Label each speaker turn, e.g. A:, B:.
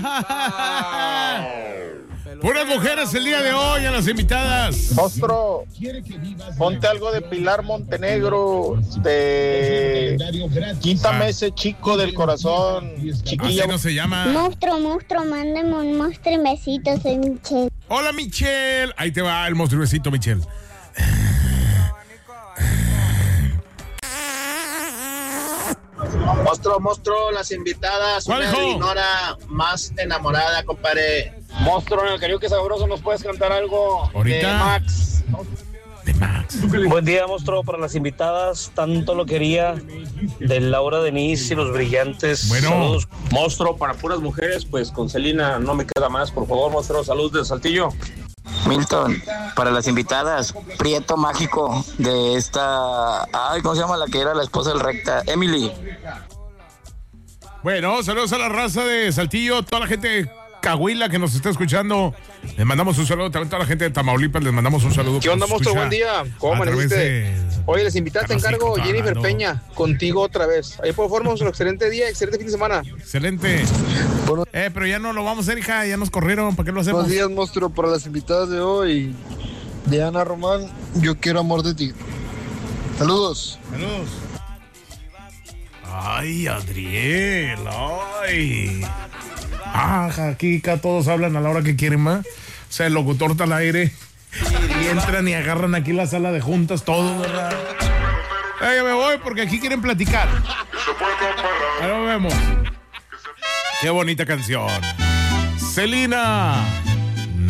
A: Puras mujeres el día de hoy a las invitadas.
B: Monstruo, ponte algo de Pilar Montenegro, quítame ese chico del corazón, chiquilla.
A: Así no se llama.
C: Monstruo, mándame un monstruo y besitos, soy Michelle.
A: Hola, Michelle. Ahí te va el monstruecito, Michelle.
B: Monstruo, las invitadas,
A: ¿Cuál,
B: una
A: hijo?
B: Dinora más enamorada, compadre.
D: Monstruo, en el karaoke sabroso, ¿nos puedes cantar algo
A: Ahorita.
D: de Max?
A: De Max.
E: Buen día, monstruo, para las invitadas. Tanto lo quería, de Laura Denise y los Brillantes.
A: Bueno.
E: Saludos.
D: Monstruo, para puras mujeres, pues con Celina no me queda más. Por favor, monstruo, salud de Saltillo.
F: Milton, para las invitadas, Prieto Mágico de esta... Ay, ¿cómo se llama la que era la esposa del Recta? Emily.
A: Bueno, saludos a la raza de Saltillo, toda la gente de Cahuila que nos está escuchando. Les mandamos un saludo, también a toda la gente de Tamaulipas, les mandamos un saludo.
G: ¿Qué onda, monstruo? Buen día. ¿Cómo amaneciste? Oye, les invitaste, encargo Jennifer Peña, contigo otra vez. Ahí por favor, un excelente día, excelente fin de semana.
A: Excelente. Pero ya no lo vamos a hacer, hija, ya nos corrieron, ¿para qué lo hacemos?
H: Buenos días, monstruo, para las invitadas de hoy. De Ana Román, yo quiero amor de ti. Saludos.
A: Saludos. Ay, Adriel, ay. Aquí todos hablan a la hora que quieren, más. O sea, el locutor está al aire y entran y agarran aquí la sala de juntas, todo, ¿verdad? Ya me voy porque aquí quieren platicar. Ahí nos vemos. Qué bonita canción. Celina.